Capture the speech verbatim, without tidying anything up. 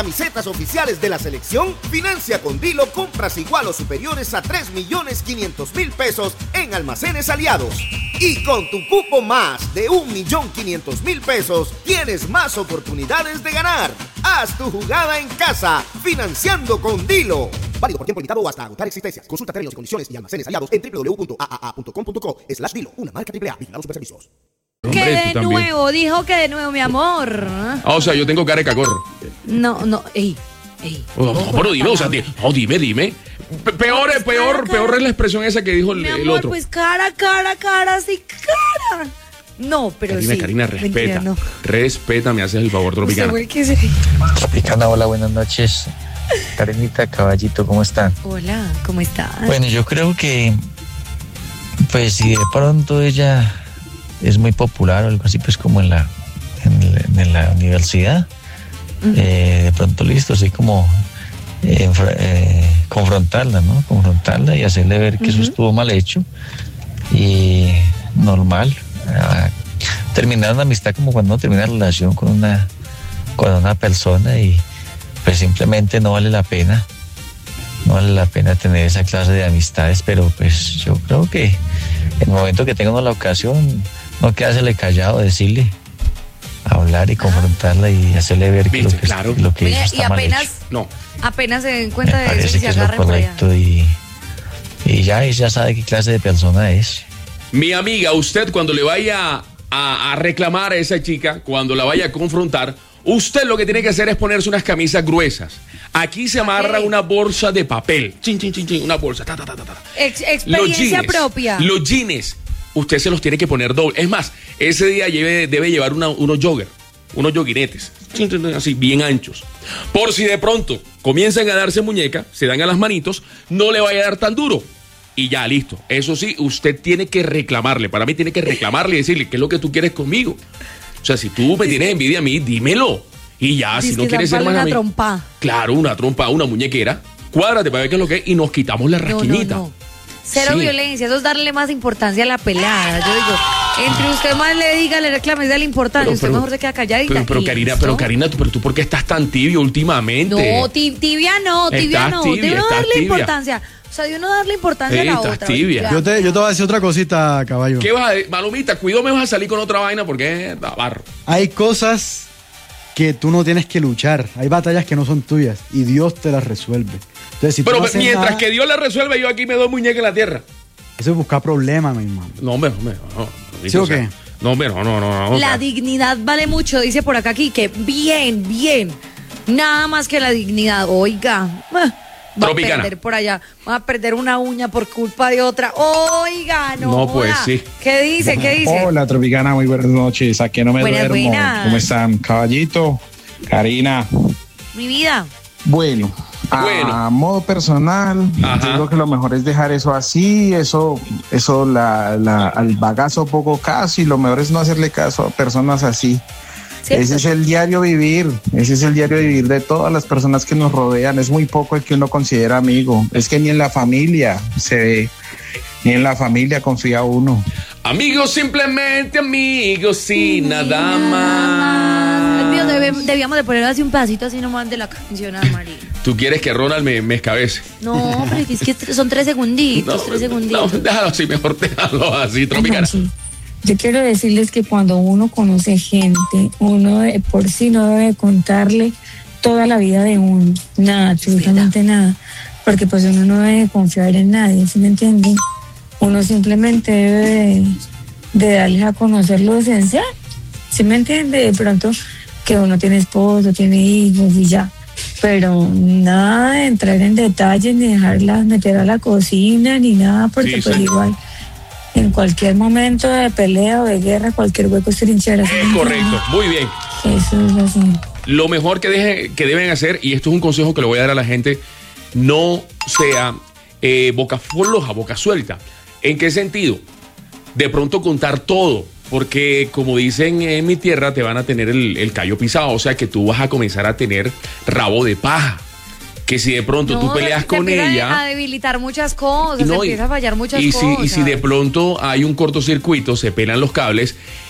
Camisetas oficiales de la selección, financia con Dilo compras igual o superiores a tres millones quinientos mil pesos en Almacenes Aliados. Y con tu cupo más de un millón quinientos mil pesos, tienes más oportunidades de ganar. Haz tu jugada en casa, financiando con Dilo. Válido por tiempo limitado o hasta agotar existencias. Consulta términos y condiciones y almacenes aliados en w w w punto a a a punto com punto co slash Dilo, una marca triple A, vigilados superservicios. Que de nuevo, dijo que de nuevo, mi amor. Ah, o sea, yo tengo cara de cacorro. No, no, ey, ey. Oh, no, pero dime, o sea, di- oh, dime, dime. Pe- Peor, No, es pues, peor, cara, peor cara. es la expresión esa que dijo el, Mi el amor, otro. pues cara, cara, cara, sí, cara. No, pero Karina, sí. Karina, respeta. Mentira, no. Respeta, me haces el favor, Usted Tropicana. fue el que se... Tropicana, hola, buenas noches. Karenita, Caballito, ¿cómo están? Hola, ¿cómo estás? Bueno, yo creo que, pues si de pronto ella es muy popular o algo así, pues como en la, en la, en la universidad, Ujú. eh, de pronto listo, así como eh, enfra- eh, confrontarla, ¿no? Confrontarla y hacerle ver que eso Ujú. estuvo mal hecho y normal. Ah, terminar una amistad como cuando uno termina una relación con una, con una persona y pues simplemente no vale la pena. No vale la pena tener esa clase de amistades, pero pues yo creo que en el momento que tenga uno la ocasión, no quedársele callado, decirle, hablar y confrontarla y hacerle ver que lo Viste, que, claro. lo que hizo Oye, y está mal apenas, hecho. No. apenas se den cuenta Me de eso parece y que se es lo agarren por allá. correcto y, y ya, y ya sabe qué clase de persona es. Mi amiga, usted cuando le vaya a, a reclamar a esa chica, cuando la vaya a confrontar, usted lo que tiene que hacer es ponerse unas camisas gruesas. Aquí se amarra Ok. una bolsa de papel. Chin, chin, chin, chin, una bolsa. Ta, ta, ta, ta, ta. Ex- Los experiencia jeans, propia. Los jeans, usted se los tiene que poner doble. Es más, ese día lleve- debe llevar una- unos jogger, unos joguinetes, chin, chin, chin, así bien anchos. Por si de pronto comienzan a darse muñeca, se dan a las manitos, no le vaya a dar tan duro. Y ya, listo. Eso sí, usted tiene que reclamarle. Para mí tiene que reclamarle y decirle, ¿qué es lo que tú quieres conmigo? O sea, si tú me tienes envidia a mí, dímelo. Y ya, Dice si no que quieres ser zamparle más una amigo. trompa. Claro, una trompa, una muñequera. Cuádrate para ver qué es lo que es y nos quitamos la No, no, rasquiñita. no. Cero Sí. violencia, eso es darle más importancia a la pelea. Yo digo, entre usted más le diga, le reclame, dale importancia, Pero- usted pero- mejor se queda calladita. Pero, pero y Karina, listo. pero Karina, tú, pero tú ¿por qué estás tan tibio últimamente? No, ti- tibia no, tibia Estás no. tibia, de uno estás darle tibia. importancia. O sea, de uno darle importancia Ey, a la estás otra. tibia. Ya. Yo te, yo te voy a decir otra cosita, caballo. ¿Qué vas a decir? Malumita, cuidado, me vas a salir con otra vaina porque es barro. Hay cosas que tú no tienes que luchar. Hay batallas que no son tuyas y Dios te las resuelve. Entonces, si tú Pero no haces mientras nada, que Dios la resuelve, yo aquí me doy muñeca en la tierra. eso es buscar problemas, mi hermano. No, hombre, no, hombre, no. no, ¿Sí o o sea, qué? No, hombre, no, no, no. no La o sea, dignidad vale mucho, dice por acá aquí, que bien, bien. Nada más que la dignidad. Oiga, ah, va a Tropicana. perder por allá, va a perder una uña por culpa de otra. Oiga, no. No, pues, joda. sí. ¿Qué dice? ¿Qué dice? Hola Tropicana, muy buenas noches. Aquí no me Buenas, duermo. buenas. ¿Cómo están? Caballito, Karina. Mi vida. Bueno, Bueno. a modo personal, Ajá. yo creo que lo mejor es dejar eso así, eso, eso la, la, al bagazo poco caso, y lo mejor es no hacerle caso a personas así. ¿Cierto? Ese es el diario vivir, ese es el diario vivir de todas las personas que nos rodean. Es muy poco el que uno considera amigo. Es que ni en la familia se ve, ni en la familia confía uno. Amigos, simplemente amigos y nada más. Dios mío, debe- debíamos de poner así un pedacito así nomás de la canción a María. ¿Tú quieres que Ronald me, me escabece? No, pero es que son tres segunditos, tres no, segunditos. déjalo así, mejor déjalo así, Tropicana. Sí. Yo quiero decirles que cuando uno conoce gente, uno de por sí no debe contarle toda la vida de uno, nada, absolutamente nada, porque pues uno no debe confiar en nadie, ¿sí me entienden? Uno simplemente debe de, de darles a conocer lo esencial, ¿sí me entiende? De pronto que uno tiene esposo, tiene hijos y ya, pero nada de entrar en detalles, ni dejarlas meter a la cocina, ni nada, porque Sí, pues sí. igual en cualquier momento de pelea o de guerra, cualquier hueco es trinchera. ¿sí me entiende? Correcto, muy bien. Eso es así. Lo mejor que, deje- que deben hacer, y esto es un consejo que le voy a dar a la gente, no sea eh, boca floja, boca suelta. ¿En qué sentido? De pronto contar todo, porque como dicen en mi tierra, te van a tener el, el callo pisado, o sea que tú vas a comenzar a tener rabo de paja. Que si de pronto tú No, peleas se con empieza ella... a debilitar muchas cosas, No, se y- empieza a fallar muchas y si, cosas. y si de pronto hay un cortocircuito, se pelan los cables